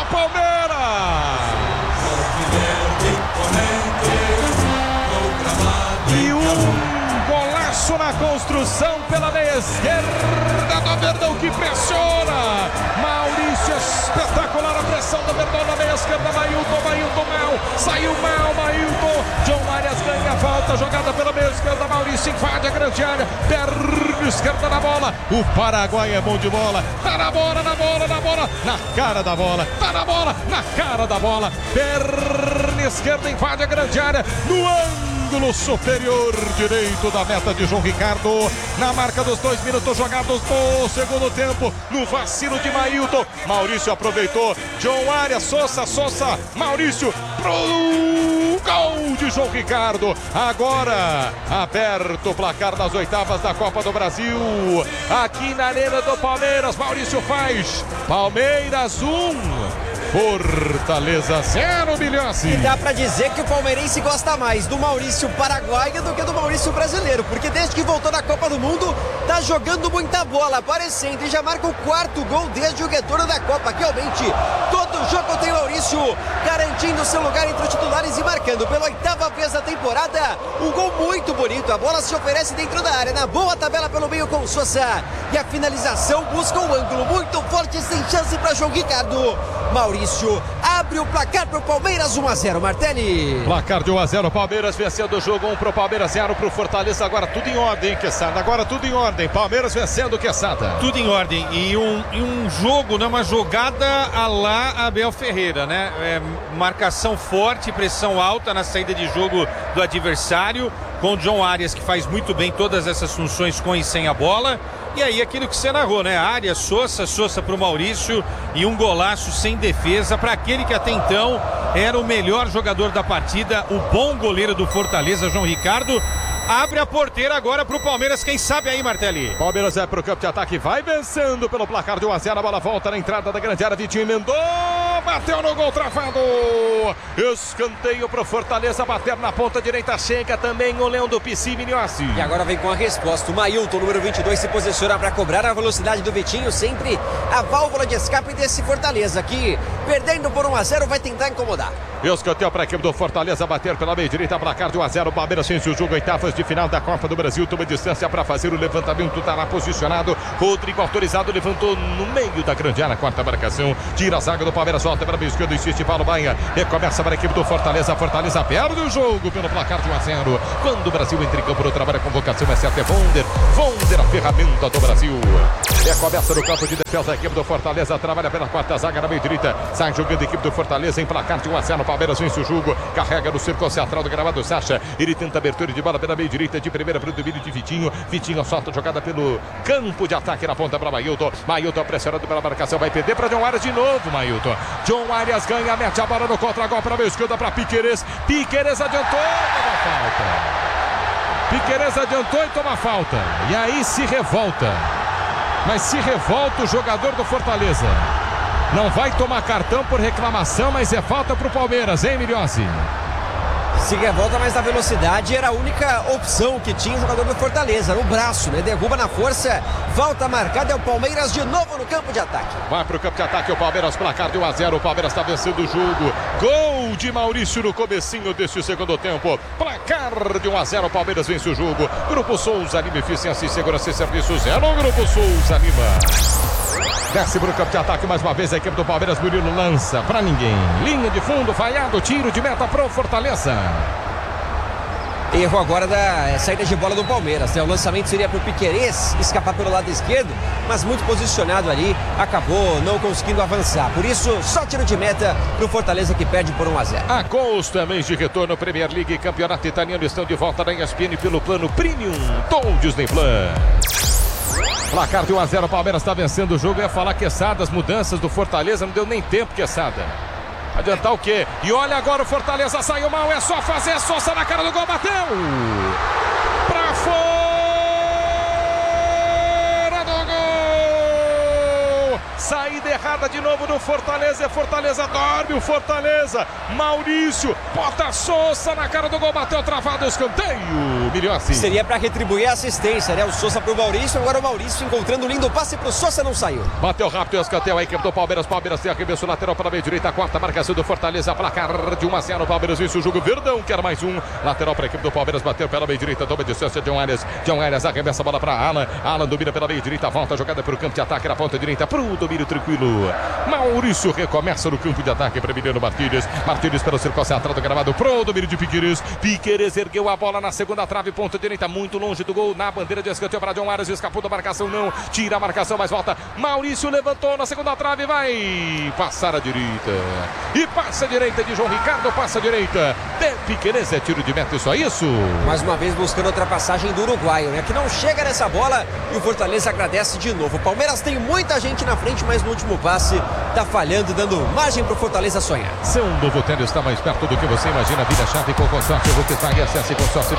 Palmeiras! E golaço na construção pela meia esquerda do Verdão, que pressiona. Maurício, espetacular a pressão do Verdão na meia esquerda. Mailton mal, saiu mal, Mailton. John Arias ganha a volta, jogada pela meia esquerda. Maurício invade a grande área, perna esquerda na bola. O Paraguai é bom de bola, tá na bola, na cara da bola, tá na bola, na cara da bola. Perna esquerda invade a grande área, no ângulo superior direito da meta de João Ricardo, na marca dos 2 minutos jogados do segundo tempo, no vacilo de Mailton. Maurício aproveitou, John Arias, Sousa, Maurício pro gol de João Ricardo. Agora aberto o placar das oitavas da Copa do Brasil, aqui na Arena do Palmeiras. Maurício faz, Palmeiras 1, Fortaleza 0, Milhões. E dá pra dizer que o palmeirense gosta mais do Maurício paraguaio do que do Maurício brasileiro, porque desde que voltou da Copa do Mundo tá jogando muita bola, aparecendo, e já marca o 4º gol desde o retorno da Copa. Realmente, todo jogo tem Maurício garantindo seu lugar entre os titulares e marcando pela 8ª vez da temporada um gol muito bonito. A bola se oferece dentro da área, na boa tabela pelo meio com o Sousa, e a finalização busca um ângulo muito forte, sem chance para João Ricardo. Maurício abre o placar para o Palmeiras, 1-0, Martelli. Placar de 1-0, Palmeiras vencendo o jogo, 1 para o Palmeiras, 0 para o Fortaleza. Agora tudo em ordem, Quesada. Agora tudo em ordem. Palmeiras vencendo, Quesada. Tudo em ordem. E um jogo, né, uma jogada à la Abel Ferreira, né? Marcação forte, pressão alta na saída de jogo do adversário, com o John Arias, que faz muito bem todas essas funções com e sem a bola. E aí aquilo que você narrou, né? Arias, Sousa para o Maurício, e um golaço sem defesa para aquele que até então era o melhor jogador da partida, o bom goleiro do Fortaleza, João Ricardo. Abre a porteira agora para o Palmeiras, quem sabe aí, Martelli. Palmeiras é para o campo de ataque, vai vencendo pelo placar de 1-0, a bola volta na entrada da grande área, Vitinho emendou, bateu no gol travado. Escanteio para o Fortaleza, bater na ponta direita, chega também o Leão do Pici, Minhossi. E agora vem com a resposta, o Mailton, número 22, se posiciona para cobrar a velocidade do Vitinho, sempre a válvula de escape desse Fortaleza, que perdendo por 1-0 vai tentar incomodar. Escanteio para a equipe do Fortaleza, bater pela meia direita, placar de 1-0, Palmeiras vence o jogo, oitavas de final da Copa do Brasil, toma distância para fazer o levantamento, tá lá posicionado, Rodrigo autorizado, levantou no meio da grande área, quarta marcação, tira a zaga do Palmeiras, volta para a esquerda, insiste Paulo Baia, recomeça para a equipe do Fortaleza, Fortaleza perde o jogo pelo placar de 1-0, quando o Brasil entra em campo no trabalho, a convocação é certa, é Vonder, a ferramenta do Brasil, recomeça no campo de defesa, a equipe do Fortaleza trabalha pela quarta zaga na meia direita, sai jogando a equipe do Fortaleza em placar de 1-0, Palmeiras vence o jogo, carrega no círculo central do gramado Sacha, ele tenta abertura de bola pela meia direita, de primeira para o domínio de Vitinho, solta a jogada pelo campo de ataque na ponta para Mailton, pressionado pela marcação, vai perder para John Arias de novo, Mailton, John Arias ganha, mete a bola no contra-gol para a meia esquerda para Piquerez adiantou, toma falta, Piquerez adiantou e toma falta, e aí se revolta, mas se revolta o jogador do Fortaleza. Não vai tomar cartão por reclamação, mas é falta para o Palmeiras, hein, Milhões? Se revolta, mas na velocidade era a única opção que tinha o jogador do Fortaleza, no braço, né? Derruba na força, falta marcada, é o Palmeiras de novo no campo de ataque. Vai para o campo de ataque o Palmeiras, placar de 1-0, o Palmeiras está vencendo o jogo. Gol de Maurício no comecinho deste segundo tempo. Placar de 1-0, o Palmeiras vence o jogo. Grupo Souza Lima, eficiência e segurança e serviços, é no Grupo Souza Lima. Desce para o campo de ataque mais uma vez a equipe do Palmeiras, Murilo lança para ninguém. Linha de fundo, falhado, tiro de meta para o Fortaleza. Erro agora da saída de bola do Palmeiras, né? O lançamento seria para o Piquerez escapar pelo lado esquerdo, mas muito posicionado ali, acabou não conseguindo avançar. Por isso, só tiro de meta para o Fortaleza, que perde por 1-0. A Costa, mês de retorno, Premier League e Campeonato Italiano estão de volta na ESPN pelo plano Premium Tom Disney Plus. Placar de 1-0, o Palmeiras está vencendo o jogo. Eu ia falar, Quesada, as mudanças do Fortaleza, não deu nem tempo, Quesada. Adiantar o quê? E olha agora o Fortaleza, saiu mal, é só fazer, Sousa na cara do gol, bateu! Pra fora do gol! saída errada de novo do Fortaleza, é Fortaleza, dorme o Fortaleza, Maurício, bota Sousa na cara do gol, bateu travado, escanteio, Milhossi. Seria para retribuir a assistência, né? O Sousa pro Maurício, agora o Maurício encontrando um lindo passe pro Sousa, não saiu. Bateu rápido, escanteio, a equipe do Palmeiras tem arremesso lateral para a meia direita, a quarta marcação do Fortaleza, placar de 1-0, Palmeiras vence o jogo, Verdão quer mais um, lateral para a equipe do Palmeiras, bateu pela meia direita, toma distância, John Arias arremessa a bola para Alan domina pela meia direita, volta a jogada para o campo de ataque na ponta direita, para o domínio tranquilo, Maurício recomeça no campo de ataque para Emiliano Martínez para o circo centrado, gramado pro domínio de Piquerez ergueu a bola na segunda trave, ponta direita, muito longe do gol, na bandeira de escanteio para John Arias, escapou da marcação, não, tira a marcação, mas volta, Maurício levantou na segunda trave, vai passar a direita, e passa a direita de João Ricardo, passa a direita de Piquerez, é tiro de meta, só isso. Mais uma vez buscando a ultrapassagem do uruguaio, né? Que não chega nessa bola e o Fortaleza agradece de novo. O Palmeiras tem muita gente na frente, mas no último passe tá falhando, dando margem pro Fortaleza sonhar. Seu novo tênis está mais perto do que você imagina. Vira a chave com o consórcio Volkswagen, acesse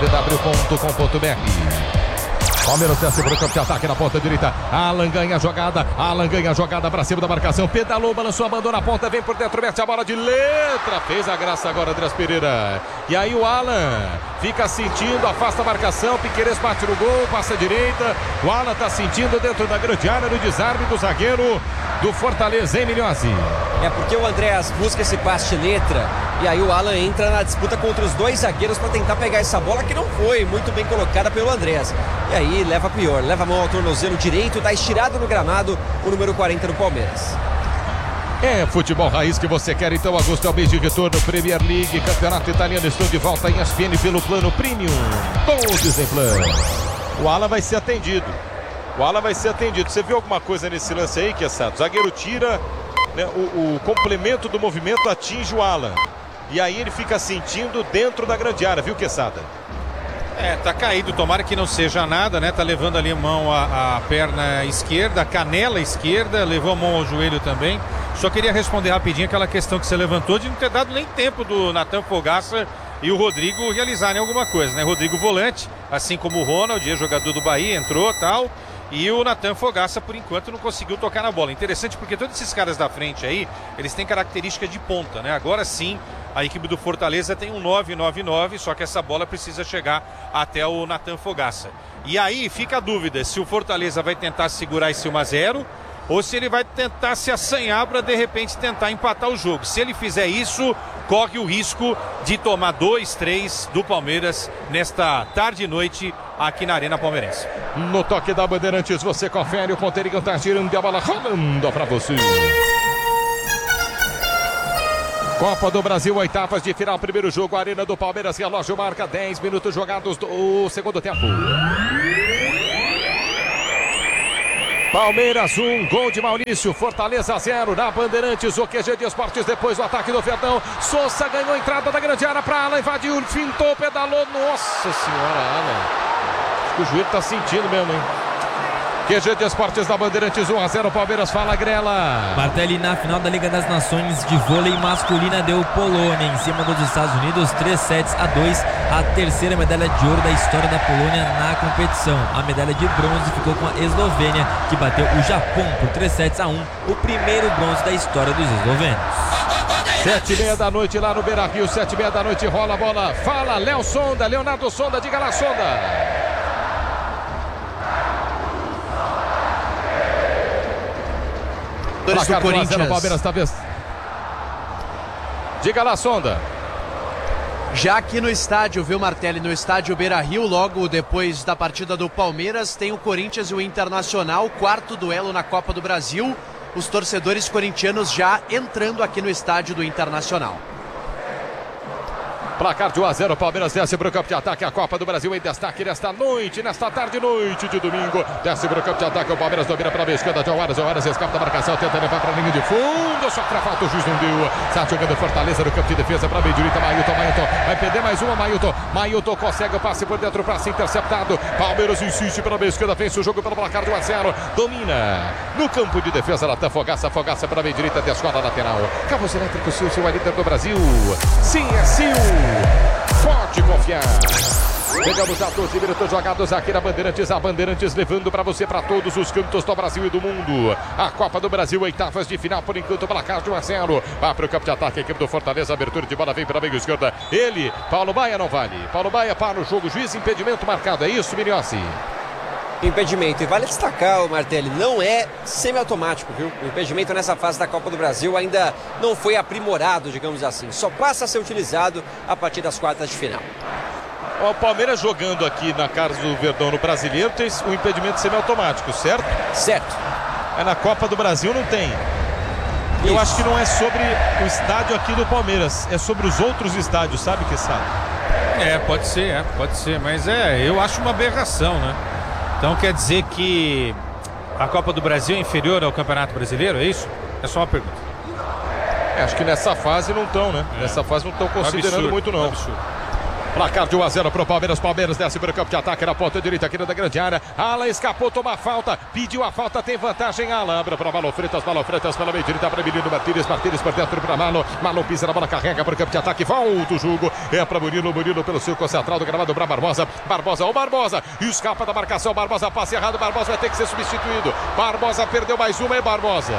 consórciodw.com.br. Palmeiras desce para o campo de ataque na ponta direita. Alan ganha a jogada para cima da marcação. Pedalou, balançou, abandona a ponta, vem por dentro, mete a bola de letra. Fez a graça agora, Andrés Pereira. E aí o Alan fica sentindo, afasta a marcação. Piquerez bate no gol, passa a direita. O Alan está sentindo dentro da grande área no desarme do zagueiro do Fortaleza, hein, Milhossi? É porque o Andréas busca esse passe de letra. E aí o Alan entra na disputa contra os dois zagueiros para tentar pegar essa bola que não foi muito bem colocada pelo Andréas. E aí leva pior, leva a mão ao tornozelo direito, tá estirado no gramado o número 40 do Palmeiras. É futebol raiz que você quer, então agosto é o mês de retorno, Premier League, Campeonato Italiano, estou de volta em ESPN pelo plano Premium, com o Disney Plus. O Alan vai ser atendido. Você viu alguma coisa nesse lance aí, Quesada? O zagueiro tira, né, o complemento do movimento atinge o Alan. E aí ele fica sentindo dentro da grande área, viu, Quesada? Tá caído, tomara que não seja nada, né? Tá levando ali a mão a perna esquerda, a canela esquerda, levou a mão ao joelho também. Só queria responder rapidinho aquela questão que você levantou de não ter dado nem tempo do Natan Fogaça e o Rodrigo realizarem alguma coisa, né? Rodrigo volante, assim como o Ronald, jogador do Bahia, entrou tal. E o Natan Fogaça, por enquanto, não conseguiu tocar na bola. Interessante porque todos esses caras da frente aí, eles têm característica de ponta, né? Agora sim, a equipe do Fortaleza tem um 9-9-9, só que essa bola precisa chegar até o Natan Fogaça. E aí fica a dúvida se o Fortaleza vai tentar segurar esse 1-0 ou se ele vai tentar se assanhar para de repente tentar empatar o jogo. Se ele fizer isso, corre o risco de tomar 2-3 do Palmeiras nesta tarde e noite aqui na Arena Palmeirense. No toque da Bandeirantes você confere, o ponteirinho tá girando e a bola rolando para você. Copa do Brasil, oitavas de final, primeiro jogo, Arena do Palmeiras, relógio marca 10 minutos jogados do segundo tempo. Palmeiras 1, gol de Maurício, Fortaleza 0, na Bandeirantes, o QG de Esportes, depois o ataque do Verdão, Sousa ganhou a entrada da grande área para Alan, invadiu, fintou, pedalou, nossa senhora, Alan, acho que o joelho tá sentindo mesmo, hein? QG de Esportes da Bandeirantes, 1-0, Palmeiras, fala Grela. Martelli na final da Liga das Nações de vôlei masculina deu Polônia em cima dos Estados Unidos, 3-2, a terceira medalha de ouro da história da Polônia na competição. A medalha de bronze ficou com a Eslovênia, que bateu o Japão por 3-1, o primeiro bronze da história dos eslovenos. 7h30 da noite lá no Beira-Rio, 7h30 da noite, rola a bola, fala Léo Sonda, Leonardo Sonda, diga lá, Sonda. Do Corinthians. Palmeiras, talvez. Diga lá, Sonda. Já aqui no estádio, viu, Martelli, no estádio Beira-Rio, logo depois da partida do Palmeiras, tem o Corinthians e o Internacional, quarto duelo na Copa do Brasil. Os torcedores corintianos já entrando aqui no estádio do Internacional. Placar de 1-0, Palmeiras desce para o campo de ataque, a Copa do Brasil em destaque nesta noite, nesta tarde e noite de domingo. Desce para o campo de ataque, o Palmeiras domina para a esquerda, John Arias escapa da marcação, tenta levar para a linha de fundo, só para falta, o juiz não deu. Está jogando Fortaleza no campo de defesa para a meia direita, Mailton, vai perder mais uma, Mailton consegue o passe por dentro, passe interceptado. Palmeiras insiste para a meia esquerda, vence o jogo pelo placar de 1-0, domina no campo de defesa, Natan Fogaça para a meia direita, descola lateral. Cabos Elétricos, seu é líder do Brasil. Sim, é Sil. Forte e confiar. Chegamos a 12 minutos jogados aqui na Bandeirantes. A Bandeirantes levando para você, para todos os cantos do Brasil e do mundo. A Copa do Brasil, oitavas de final, por enquanto, placar de 1-0. Vai para o campo de ataque, a equipe do Fortaleza. Abertura de bola vem para a meia esquerda. Ele, Paulo Baia, não vale. Paulo Baia para o jogo. Juiz, impedimento marcado. É isso, Miniossi? Impedimento. E vale destacar, o Martelli, não é semiautomático, viu? O impedimento nessa fase da Copa do Brasil ainda não foi aprimorado, digamos assim. Só passa a ser utilizado a partir das quartas de final. O Palmeiras jogando aqui na Carlos do Verdão no Brasileiro tem o impedimento semiautomático, certo? Certo. Na Copa do Brasil não tem. Eu Isso. acho que não é sobre o estádio aqui do Palmeiras, é sobre os outros estádios, sabe, que sabe? Pode ser, mas eu acho uma aberração, né? Então quer dizer que a Copa do Brasil é inferior ao Campeonato Brasileiro, é isso? É só uma pergunta. Acho que nessa fase não estão, né? Nessa fase não estão considerando Absurdo, muito, não. Absurdo. Placar de 1-0 pro Palmeiras. Palmeiras desce para o campo de ataque na ponta direita aqui da grande área. Alan escapou, toma a falta. Pediu a falta, tem vantagem. Alan abre para Marlon Freitas pela meia direita para Menino Martínez. Martínez por dentro para Marlon. Marlon pisa na bola, carrega para o campo de ataque. Volta o jogo. É para Murilo. Murilo pelo circo central do gramado para Barbosa. Barbosa escapa da marcação. Barbosa passe errado. Barbosa vai ter que ser substituído. Barbosa perdeu mais uma. Barbosa.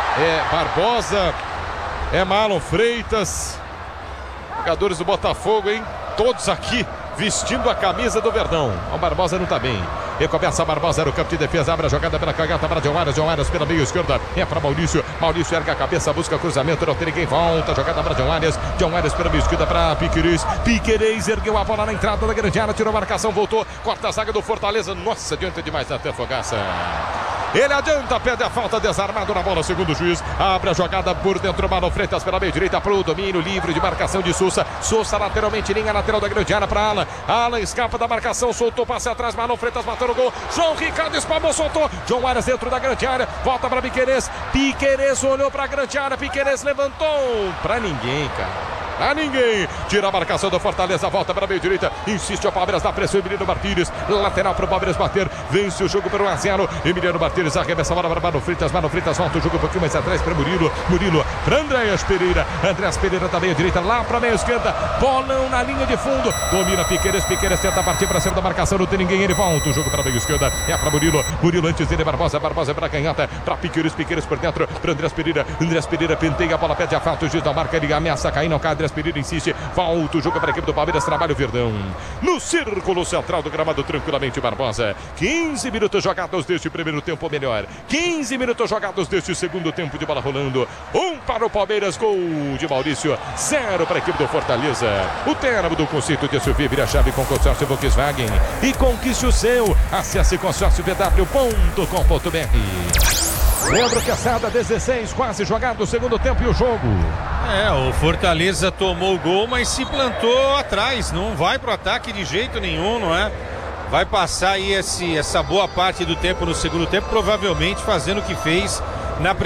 Barbosa. Marlon Freitas. Jogadores do Botafogo, hein? Todos aqui vestindo a camisa do Verdão. O Barbosa não tá bem. Recomeça a Barbosa no campo de defesa. Abre a jogada pela canhota para John Arias pela meia esquerda. É para Maurício. Maurício erga a cabeça, busca cruzamento. Não tem ninguém. Volta. Jogada para John Arias pela meia esquerda para Piquerez. Piquerez ergueu a bola na entrada da grande área. Tirou a marcação, voltou. Corta a zaga do Fortaleza. Nossa, adianta demais até Fogaça. Ele adianta, pede a falta, desarmado na bola, segundo o juiz. Abre a jogada por dentro, Marlon Freitas pela meia direita para o domínio livre de marcação de Sousa. Sousa lateralmente, linha lateral da grande área para Alan. Alan escapa da marcação, soltou, passe atrás, Marlon Freitas bateu no gol. João Ricardo espalmou, soltou. John Arias dentro da grande área, volta para Piquerez. Piquerez olhou para a grande área, Piquerez levantou. Para ninguém, cara. A ninguém, tira a marcação do Fortaleza, volta para a meia direita, insiste o Palmeiras na pressão, Emiliano Martínez, lateral para o Palmeiras bater, vence o jogo pelo 1-0, Emiliano Martínez arremessa a bola para Marlon Freitas volta o jogo um pouquinho mais atrás para Murilo para Andréas Pereira da meia direita, lá para a meia esquerda, bolão na linha de fundo, domina Piquerez tenta partir para cima da marcação, não tem ninguém, ele volta o jogo para a meia esquerda, é para Murilo antes dele, Barbosa para a canhota, para Piquerez por dentro, para Andréas Pereira penteia a bola, pede a falta, o juiz da marca, ele ameaça cair, não cai, Andréas Pereira insiste, volta o jogo para a equipe do Palmeiras, trabalha o Verdão no círculo central do gramado, tranquilamente Barbosa. 15 minutos jogados deste primeiro tempo, ou melhor, 15 minutos jogados deste segundo tempo de bola rolando. 1 para o Palmeiras, gol de Maurício, 0 para a equipe do Fortaleza. O término do conceito de SUV vira chave com consórcio Volkswagen e conquiste o seu. Acesse consórciovw.com.br. Leandro Quesada, 16, quase jogado o segundo tempo e o jogo. O Fortaleza tomou o gol, mas se plantou atrás, não vai pro ataque de jeito nenhum, não é? Vai passar aí essa boa parte do tempo no segundo tempo, provavelmente fazendo o que fez na primeira.